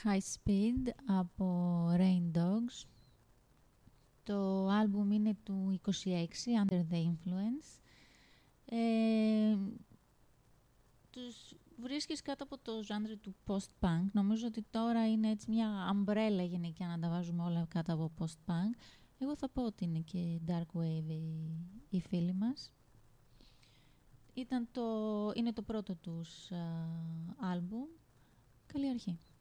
High Speed από Rain Dogs. Το άλμπουμ είναι του 26, Under the Influence. Τους βρίσκεις κάτω από το genre του post-punk. Νομίζω ότι τώρα είναι έτσι μια αμπρέλα γενικά να τα βάζουμε όλα κάτω από post-punk. Εγώ θα πω ότι είναι και dark wave οι φίλοι μας. Είναι το πρώτο τους άλμπουμ. Καλή αρχή.